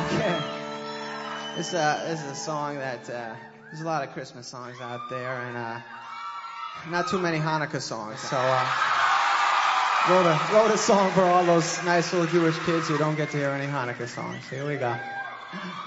Okay. This is a song that, there's a lot of Christmas songs out there, and not too many Hanukkah songs. So wrote a song for all those nice little Jewish kids who don't get to hear any Hanukkah songs. Here we go.